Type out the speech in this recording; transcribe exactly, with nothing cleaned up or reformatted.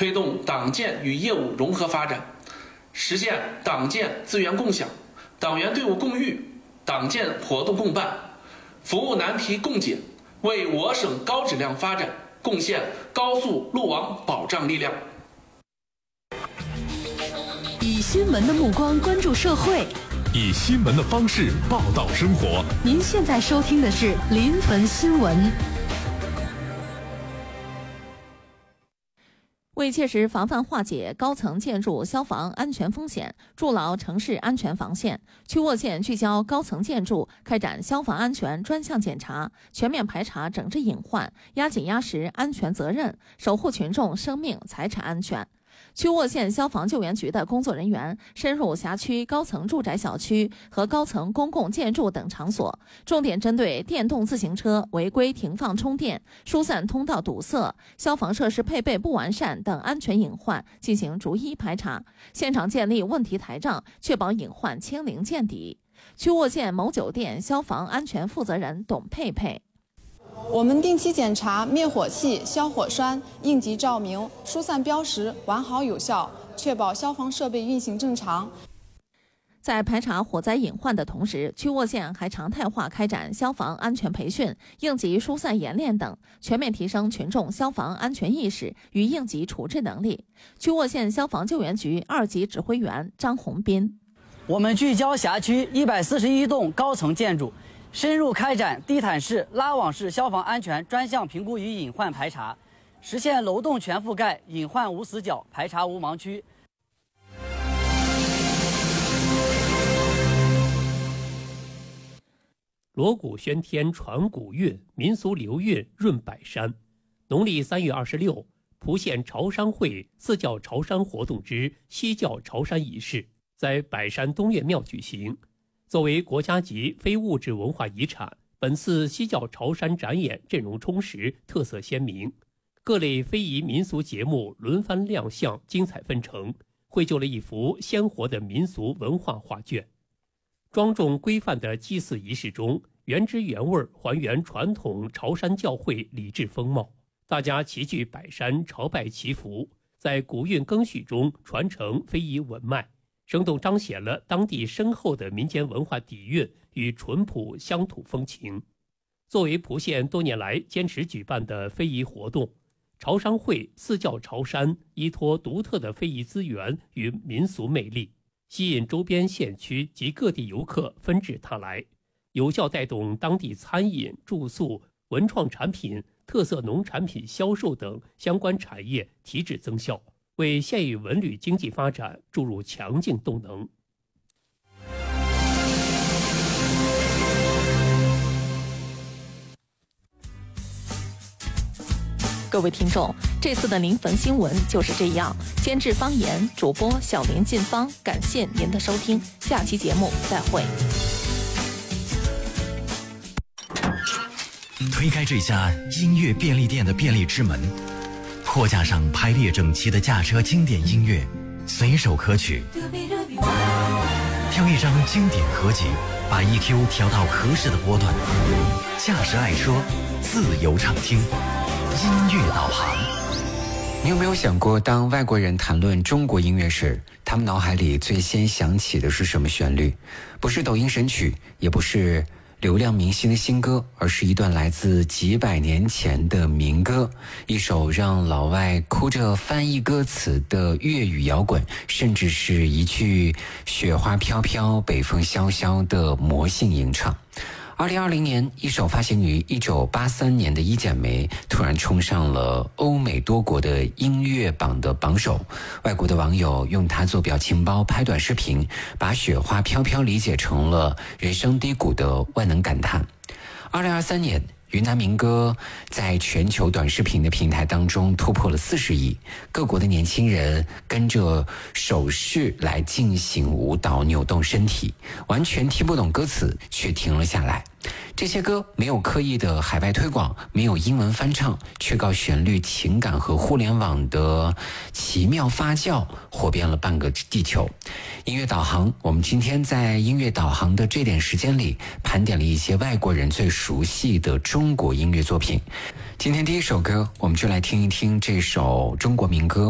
推动党建与业务融合发展，实现党建资源共享、党员队伍共育、党建活动共办，服务难题共解，为我省高质量发展贡献高速路网保障力量。 以新闻的目光关注社会， 以新闻的方式报道生活。 您现在收听的是临汾新闻。 为切实防范化解高层建筑消防安全风险，筑牢城市安全防线，曲沃县聚焦高层建筑，开展消防安全专项检查，全面排查整治隐患，压紧压实安全责任，守护群众生命财产安全。曲沃县消防救援局的工作人员深入辖区高层住宅小区和高层公共建筑等场所，重点针对电动自行车违规停放充电、疏散通道堵塞、消防设施配备不完善等安全隐患进行逐一排查，现场建立问题台账，确保隐患清零见底。曲沃县某酒店消防安全负责人董佩佩。 我们定期检查灭火器、消火栓、应急照明、疏散标识完好有效，确保消防设备运行正常。 在排查火灾隐患的同时，曲沃县还常态化开展消防安全培训、应急疏散演练等，全面提升群众消防安全意识与应急处置能力。曲沃县消防救援局二级指挥员张宏斌： 我们聚焦辖区一百四十一栋高层建筑，深入开展地毯式、拉网式消防安全专项评估与隐患排查，实现楼栋全覆盖、隐患无死角、排查无盲区。 锣鼓喧天传古韵，民俗流韵润百山。农历三月二十六，蒲县潮山会四教潮山活动之西教潮山仪式在百山东岳庙举行。作为国家级非物质文化遗产，本次西教潮山展演阵容充实，特色鲜明，各类非遗民俗节目轮番亮相，精彩纷呈，绘就了一幅鲜活的民俗文化画卷。庄重规范的祭祀仪式中，原汁原味还原传统潮山教会礼制风貌，大家齐聚百山朝拜祈福，在古韵更续中传承非遗文脉，生动彰显了当地深厚的民间文化底蕴与淳朴乡土风情。作为蒲县多年来坚持举办的非遗活动，潮山会四教潮山依托独特的非遗资源与民俗魅力，吸引周边县区及各地游客纷至沓来，有效带动当地餐饮、住宿、文创产品、特色农产品销售等相关产业提质增效，为县域文旅经济发展注入强劲动能。 各位听众，这次的临汾新闻就是这样。监制方言，主播小林进芳，感谢您的收听，下期节目再会。 推开这家音乐便利店的便利之门，货架上排列整齐的驾车经典音乐，随手可取。挑一张经典合集，把 E Q 调到合适的波段，驾驶爱说，自由畅听。音乐导航。 你有没有想过，当外国人谈论中国音乐时，他们脑海里最先想起的是什么旋律？不是抖音神曲，也不是流量明星的新歌，而是一段来自几百年前的民歌，一首让老外哭着翻译歌词的粤语摇滚，甚至是一句雪花飘飘北风萧萧的魔性吟唱。二零二零年，一首发行于一九八三年的《一剪梅》突然冲上了欧美多国的音乐榜的榜首，外国的网友用它做表情包拍短视频，把雪花飘飘理解成了人生低谷的万能感叹。二零二三年，云南民歌在全球短视频的平台当中突破了四十亿，各国的年轻人跟着手势来进行舞蹈，扭动身体，完全听不懂歌词，却停了下来。这些歌没有刻意的海外推广，没有英文翻唱，却靠旋律、情感和互联网的奇妙发酵，火遍了半个地球。音乐导航，我们今天在音乐导航的这点时间里，盘点了一些外国人最熟悉的中国音乐作品。今天第一首歌，我们就来听一听这首中国民歌。